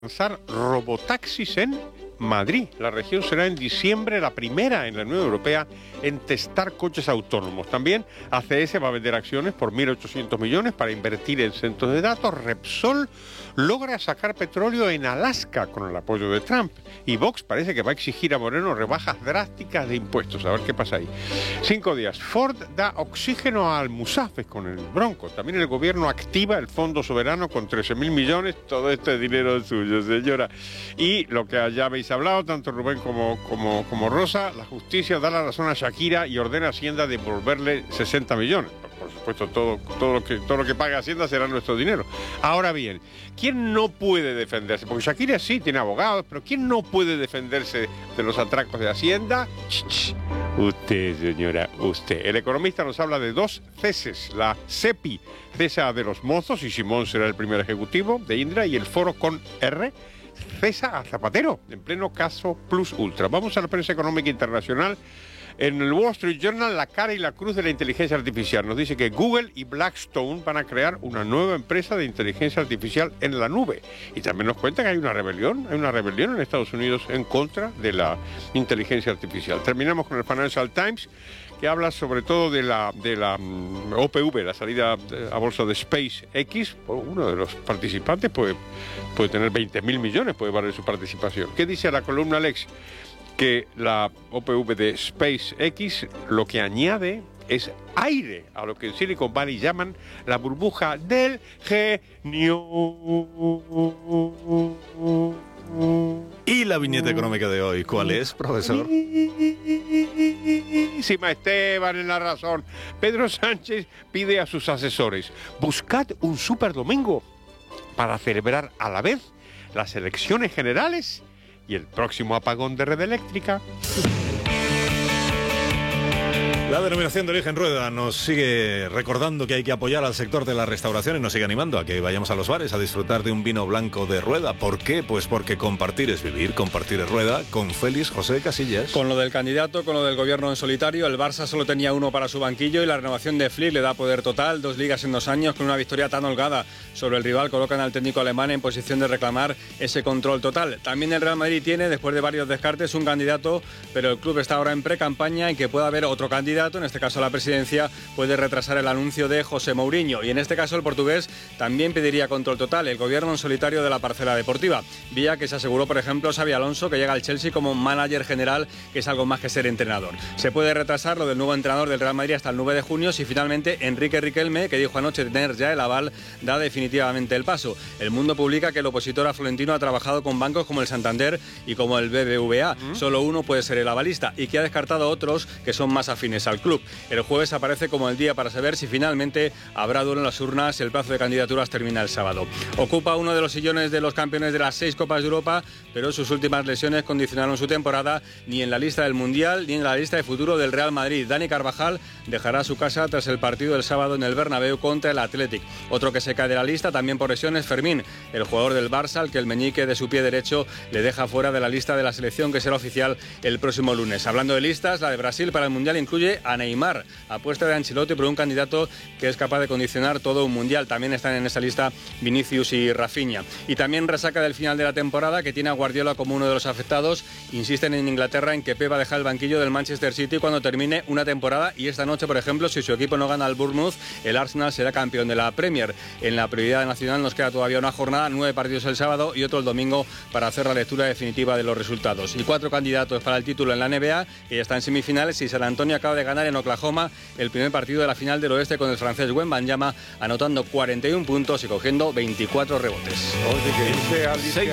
lanzar robotaxis en Madrid. La región será en diciembre la primera en la Unión Europea en testar coches autónomos. También ACS va a vender acciones por 1.800 millones para invertir en centros de datos. Repsol logra sacar petróleo en Alaska con el apoyo de Trump. Y Vox parece que va a exigir a Moreno rebajas drásticas de impuestos. A ver qué pasa ahí. 5 días. Ford da oxígeno a Almusafes con el Bronco. También el gobierno activa el Fondo Soberano con 13.000 millones. Todo este dinero es suyo, señora. Y lo que ya habéis hablado, tanto Rubén como Rosa, la justicia da la razón a Shakira y ordena a Hacienda devolverle 60 millones. Por supuesto, todo lo que pague Hacienda será nuestro dinero. Ahora bien, ¿quién no puede defenderse? Porque Shakira sí tiene abogados, pero ¿quién no puede defenderse de los atracos de Hacienda? Usted, señora, usted. El economista nos habla de 2 ceses. La CEPI cesa a De los Mozos y Simón será el primer ejecutivo de Indra, y el Foro con R cesa a Zapatero en pleno caso Plus Ultra. Vamos a la prensa económica internacional. En el Wall Street Journal, la cara y la cruz de la inteligencia artificial. Nos dice que Google y Blackstone van a crear una nueva empresa de inteligencia artificial en la nube. Y también nos cuenta que hay una rebelión en Estados Unidos en contra de la inteligencia artificial. Terminamos con el Financial Times, que habla sobre todo de la OPV, la salida a bolsa de SpaceX. Uno de los participantes puede tener 20.000 millones, puede valer su participación. ¿Qué dice la columna Alex? Que la OPV de SpaceX lo que añade es aire a lo que en Silicon Valley llaman la burbuja del genio. ¿Y la viñeta económica de hoy cuál es, profesor? Esteban en la razón. Pedro Sánchez pide a sus asesores: buscad un superdomingo para celebrar a la vez las elecciones generales y el próximo apagón de red eléctrica. La denominación de origen Rueda nos sigue recordando que hay que apoyar al sector de la restauración y nos sigue animando a que vayamos a los bares a disfrutar de un vino blanco de Rueda. ¿Por qué? Pues porque compartir es vivir, compartir es Rueda, con Félix José Casillas. Con lo del candidato, con lo del gobierno en solitario, el Barça solo tenía uno para su banquillo y la renovación de Flick le da poder total, 2 ligas en 2 años, con una victoria tan holgada sobre el rival, colocan al técnico alemán en posición de reclamar ese control total. También el Real Madrid tiene, después de varios descartes, un candidato, pero el club está ahora en pre-campaña y que pueda haber otro candidato. En este caso la presidencia puede retrasar el anuncio de José Mourinho, y en este caso el portugués también pediría control total, el gobierno en solitario de la parcela deportiva, vía que se aseguró, por ejemplo, Xabi Alonso, que llega al Chelsea como manager general, que es algo más que ser entrenador. Se puede retrasar lo del nuevo entrenador del Real Madrid hasta el 9 de junio si finalmente Enrique Riquelme, que dijo anoche tener ya el aval, da definitivamente el paso. El Mundo publica que el opositor a Florentino ha trabajado con bancos como el Santander y como el BBVA. Solo uno puede ser el avalista, y que ha descartado otros que son más afines al club. El jueves aparece como el día para saber si finalmente habrá duelo en las urnas. El plazo de candidaturas termina el sábado. Ocupa uno de los sillones de los campeones de las 6 Copas de Europa, pero sus últimas lesiones condicionaron su temporada, ni en la lista del Mundial ni en la lista de futuro del Real Madrid. Dani Carvajal dejará su casa tras el partido del sábado en el Bernabéu contra el Athletic. Otro que se cae de la lista también por lesiones, Fermín, el jugador del Barça, al que el meñique de su pie derecho le deja fuera de la lista de la selección, que será oficial el próximo lunes. Hablando de listas, la de Brasil para el Mundial incluye a Neymar, apuesta de Ancelotti por un candidato que es capaz de condicionar todo un mundial. También están en esa lista Vinicius y Rafinha. Y también resaca del final de la temporada, que tiene a Guardiola como uno de los afectados. Insisten en Inglaterra en que Pep va a dejar el banquillo del Manchester City cuando termine una temporada, y esta noche, por ejemplo, si su equipo no gana al Bournemouth, el Arsenal será campeón de la Premier. En la prioridad nacional nos queda todavía una jornada, 9 partidos el sábado y otro el domingo para hacer la lectura definitiva de los resultados. Y 4 candidatos para el título en la NBA, que ya está en semifinales, y San Antonio acaba de ganar en Oklahoma el primer partido de la final del oeste, con el francés Wembanyama anotando 41 puntos y cogiendo 24 rebotes. Oye,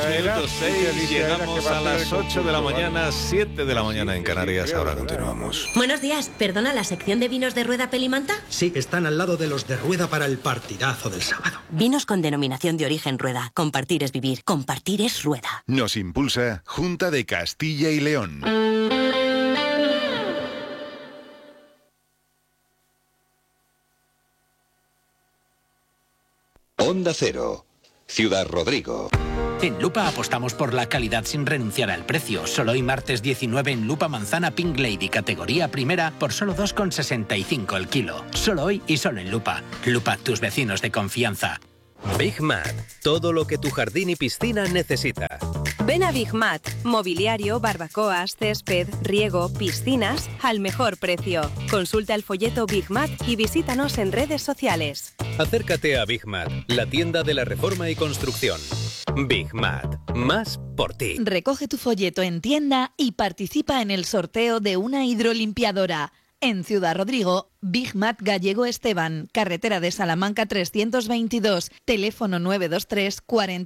6:06, llegamos a las 8 de la mañana, 7 de la mañana en Canarias. Ahora continuamos. Buenos días, perdona, ¿la sección de vinos de Rueda Pelimanta? Sí, están al lado de los de Rueda para el partidazo del sábado. Vinos con denominación de origen Rueda. Compartir es vivir, compartir es Rueda. Nos impulsa Junta de Castilla y León. Onda Cero, Ciudad Rodrigo. En Lupa apostamos por la calidad sin renunciar al precio. Solo hoy martes 19 en Lupa manzana Pink Lady categoría primera por solo 2,65 el kilo. Solo hoy y solo en Lupa. Lupa, tus vecinos de confianza. Big Mat, todo lo que tu jardín y piscina necesita. Ven a Big Mat, mobiliario, barbacoas, césped, riego, piscinas, al mejor precio. Consulta el folleto Big Mat y visítanos en redes sociales. Acércate a Big Mat, la tienda de la reforma y construcción. Big Mat, más por ti. Recoge tu folleto en tienda y participa en el sorteo de una hidrolimpiadora. En Ciudad Rodrigo, Big Mat Gallego Esteban, carretera de Salamanca 322, teléfono 923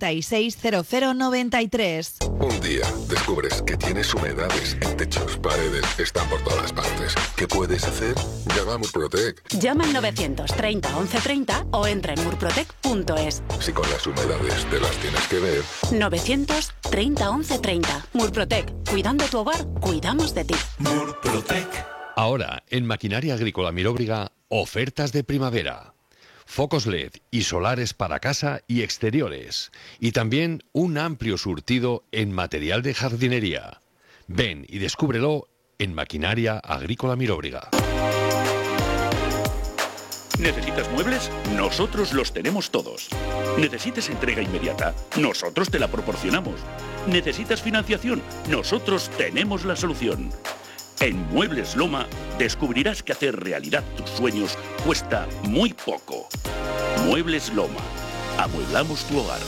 460093. Un día descubres que tienes humedades en techos, paredes, están por todas partes. ¿Qué puedes hacer? Llama a Murprotec. Llama al 930 1130 o entra en murprotec.es. Si con las humedades te las tienes que ver. 930 1130. Murprotec. Cuidando tu hogar, cuidamos de ti. Murprotec. Ahora, en Maquinaria Agrícola Miróbriga, ofertas de primavera. Focos LED y solares para casa y exteriores. Y también un amplio surtido en material de jardinería. Ven y descúbrelo en Maquinaria Agrícola Miróbriga. ¿Necesitas muebles? Nosotros los tenemos todos. ¿Necesitas entrega inmediata? Nosotros te la proporcionamos. ¿Necesitas financiación? Nosotros tenemos la solución. En Muebles Loma descubrirás que hacer realidad tus sueños cuesta muy poco. Muebles Loma. Amueblamos tu hogar.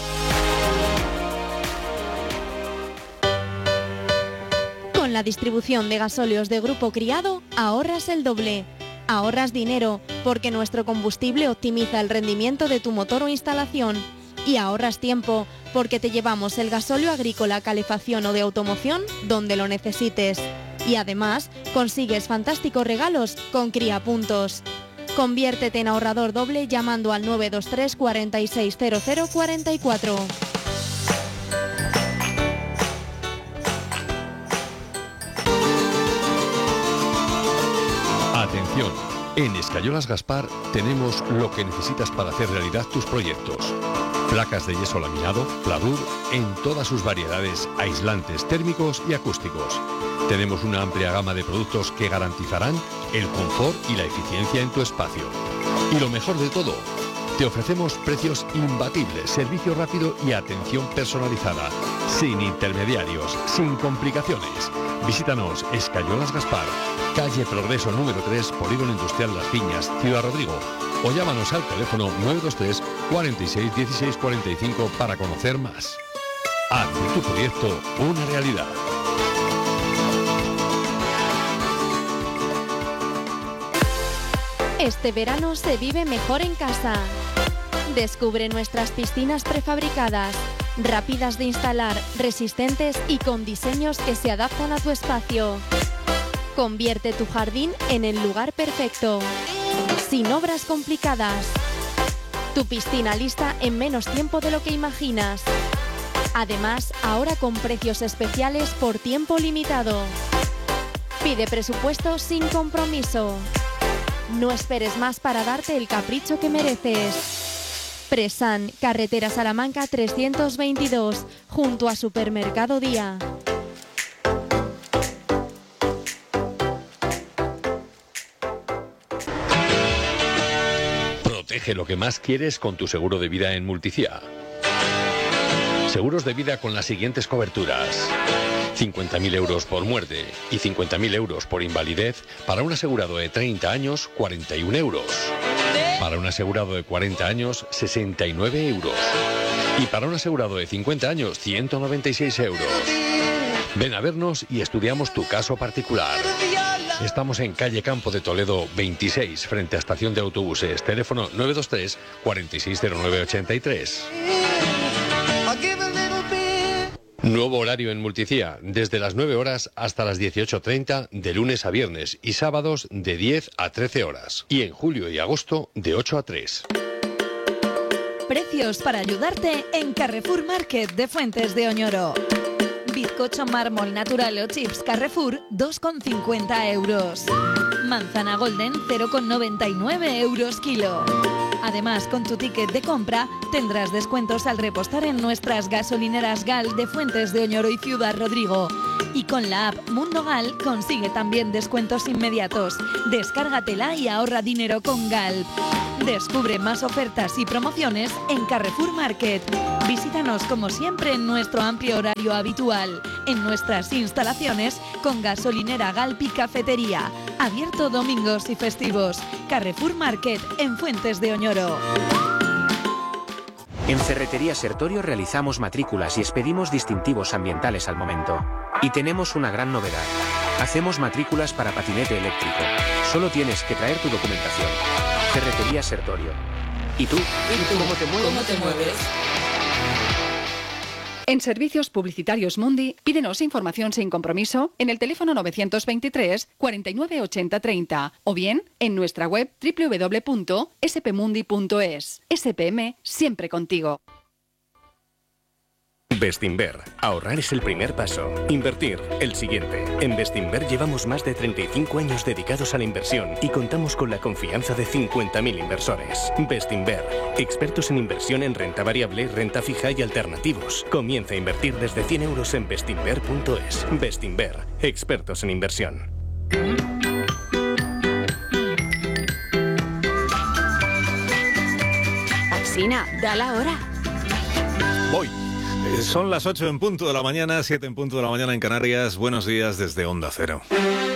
Con la distribución de gasóleos de Grupo Criado, ahorras el doble. Ahorras dinero porque nuestro combustible optimiza el rendimiento de tu motor o instalación. Y ahorras tiempo porque te llevamos el gasóleo agrícola, calefacción o de automoción donde lo necesites. Y además consigues fantásticos regalos con Criapuntos. Conviértete en ahorrador doble llamando al 923 460044. Atención, en Escayolas Gaspar tenemos lo que necesitas para hacer realidad tus proyectos. Placas de yeso laminado, Pladur, en todas sus variedades, aislantes térmicos y acústicos. Tenemos una amplia gama de productos que garantizarán el confort y la eficiencia en tu espacio. Y lo mejor de todo, te ofrecemos precios imbatibles, servicio rápido y atención personalizada, sin intermediarios, sin complicaciones. Visítanos, Escayolas Gaspar, calle Progreso número 3, Polígono Industrial Las Piñas, Ciudad Rodrigo. O llámanos al teléfono 923 46 16 45 para conocer más. Haz de tu proyecto una realidad. Este verano se vive mejor en casa. Descubre nuestras piscinas prefabricadas, rápidas de instalar, resistentes y con diseños que se adaptan a tu espacio. Convierte tu jardín en el lugar perfecto, sin obras complicadas. Tu piscina lista en menos tiempo de lo que imaginas. Además, ahora con precios especiales por tiempo limitado. Pide presupuesto sin compromiso. No esperes más para darte el capricho que mereces. Presan, carretera Salamanca 322, junto a Supermercado Día. Protege lo que más quieres con tu seguro de vida en Multicia. Seguros de vida con las siguientes coberturas: 50.000 euros por muerte y 50.000 euros por invalidez para un asegurado de 30 años, 41 euros. Para un asegurado de 40 años, 69 euros. Y para un asegurado de 50 años, 196 euros. Ven a vernos y estudiamos tu caso particular. Estamos en calle Campo de Toledo 26, frente a estación de autobuses. Teléfono 923 460983. Nuevo horario en Multicia, desde las 9 horas hasta las 18:30, de lunes a viernes, y sábados de 10 a 13 horas. Y en julio y agosto de 8 a 3. Precios para ayudarte en Carrefour Market de Fuentes de Oñoro. Bizcocho mármol natural o chips Carrefour, 2,50 euros. Manzana golden, 0,99 euros kilo. Además, con tu ticket de compra tendrás descuentos al repostar en nuestras gasolineras GAL de Fuentes de Oñoro y Ciudad Rodrigo. Y con la app Mundo GAL consigue también descuentos inmediatos. Descárgatela y ahorra dinero con GAL. Descubre más ofertas y promociones en Carrefour Market. Visítanos como siempre en nuestro amplio horario habitual, en nuestras instalaciones con gasolinera Galp y cafetería. Abierto domingos y festivos. Carrefour Market en Fuentes de Oñoro. En Ferretería Sertorio realizamos matrículas y expedimos distintivos ambientales al momento. Y tenemos una gran novedad. Hacemos matrículas para patinete eléctrico. Solo tienes que traer tu documentación. Ferretería Sertorio. ¿Y tú? ¿Cómo te mueves? ¿Cómo te mueves? En Servicios Publicitarios Mundi, pídenos información sin compromiso en el teléfono 923 49 80 30 o bien en nuestra web www.spmundi.es. SPM, siempre contigo. Bestinver. Ahorrar es el primer paso. Invertir, el siguiente. En Bestinver llevamos más de 35 años dedicados a la inversión y contamos con la confianza de 50.000 inversores. Bestinver. Expertos en inversión en renta variable, renta fija y alternativos. Comienza a invertir desde 100 euros en bestinver.es. Bestinver. Expertos en inversión. Alsina, da la hora. Voy. Son las 8 en punto de la mañana, 7 en punto de la mañana en Canarias. Buenos días desde Onda Cero.